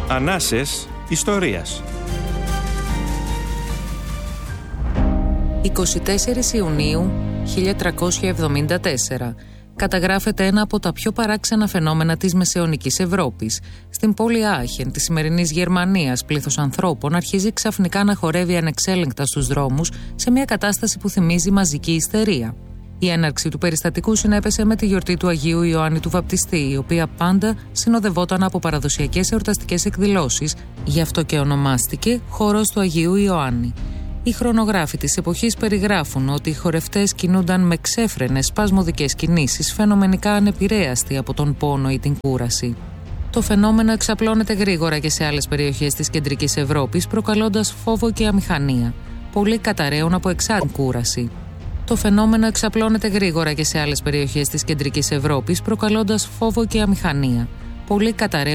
Ανάσες ιστορίας. 24 Ιουνίου 1374 καταγράφεται ένα από τα πιο παράξενα φαινόμενα της μεσαιωνικής Ευρώπης. Στην πόλη Άχεν της σημερινής Γερμανίας, πλήθος ανθρώπων αρχίζει ξαφνικά να χορεύει ανεξέλεγκτα στους δρόμους σε μια κατάσταση που θυμίζει μαζική ιστερία. Η έναρξη του περιστατικού συνέπεσε με τη γιορτή του Αγίου Ιωάννη του Βαπτιστή, η οποία πάντα συνοδευόταν από παραδοσιακές εορταστικές εκδηλώσεις, γι' αυτό και ονομάστηκε Χώρος του Αγίου Ιωάννη. Οι χρονογράφοι της εποχής περιγράφουν ότι οι χορευτές κινούνταν με ξέφρενες σπασμωδικές κινήσεις, φαινομενικά ανεπηρέαστοι από τον πόνο ή την κούραση. Το φαινόμενο εξαπλώνεται γρήγορα και σε άλλες περιοχές της κεντρικής Ευρώπης, προκαλώντας φόβο και αμηχανία. Πολλοί καταραίουν από εξάρτητη κούραση. Το φαινόμενο εξαπλώνεται γρήγορα και σε άλλες περιοχές της κεντρικής Ευρώπης, προκαλώντας φόβο και αμηχανία. Πολλοί καταραίουν